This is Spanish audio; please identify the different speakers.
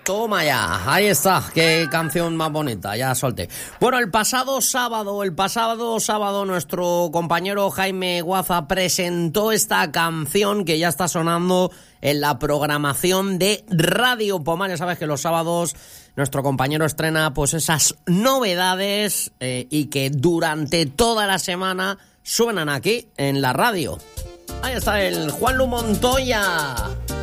Speaker 1: Toma ya, ahí está, qué canción más bonita, ya solté. Bueno, el pasado sábado, nuestro compañero Jaime Guaza presentó esta canción que ya está sonando en la programación de Radio Pomar. Ya sabes que los sábados nuestro compañero estrena pues esas novedades y que durante toda la semana suenan aquí en la radio. Ahí está el Juanlu Montoya.